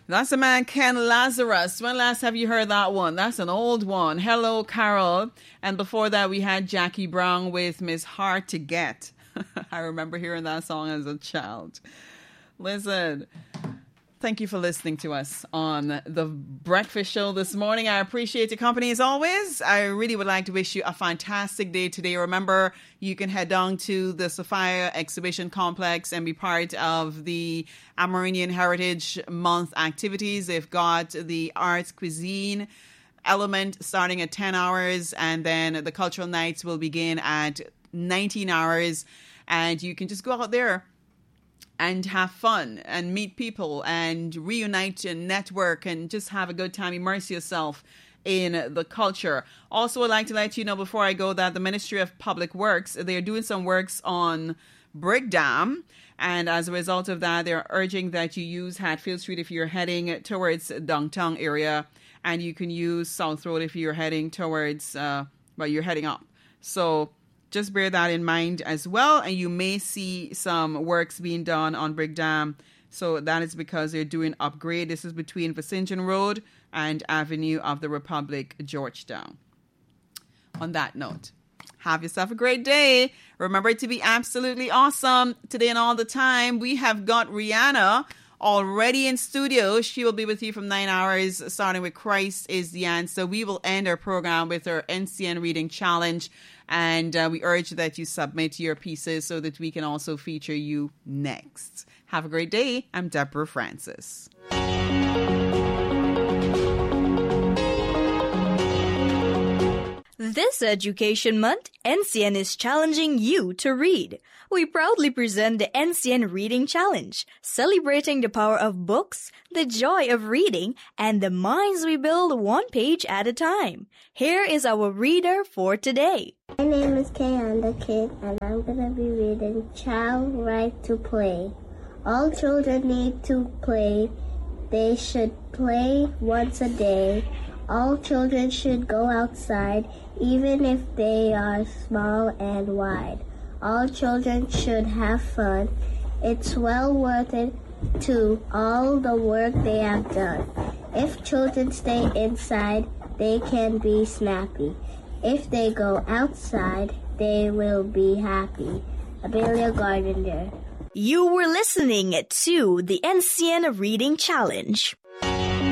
That's the man Ken Lazarus. When last have you heard that one? That's an old one. Hello, Carol. And before that, we had Jackie Brown with Miss Hard to Get. I remember hearing that song as a child. Listen, thank you for listening to us on The Breakfast Show this morning. I appreciate your company as always. I really would like to wish you a fantastic day today. Remember, you can head down to the Sophia Exhibition Complex and be part of the Amerindian Heritage Month activities. They've got the arts cuisine element starting at 10 hours, and then the cultural nights will begin at 19 hours. And you can just go out there and have fun and meet people and reunite and network and just have a good time. Immerse yourself in the culture. Also, I'd like to let you know before I go that the Ministry of Public Works, they're doing some works on Brick Dam. And as a result of that, they're urging that you use Hatfield Street if you're heading towards downtown area. And you can use South Road if you're heading towards, you're heading up. So just bear that in mind as well. And you may see some works being done on Brick Dam. So that is because they're doing upgrade. This is between Vicinton Road and Avenue of the Republic, Georgetown. On that note, have yourself a great day. Remember to be absolutely awesome today and all the time. We have got Rihanna already in studio. She will be with you from 9 hours, starting with Christ is the Answer. We will end our program with our NCN Reading Challenge. And we urge that you submit your pieces so that we can also feature you next. Have a great day. I'm Deborah Francis. This Education Month, NCN is challenging you to read. We proudly present the NCN Reading Challenge, celebrating the power of books, the joy of reading, and the minds we build one page at a time. Here is our reader for today. My name is Kayanda Kid, and I'm going to be reading Child Right to Play. All children need to play. They should play once a day. All children should go outside, even if they are small and wide. All children should have fun. It's well worth it to all the work they have done. If children stay inside, they can be snappy. If they go outside, they will be happy. Amelia Gardner. You were listening to the NCN Reading Challenge.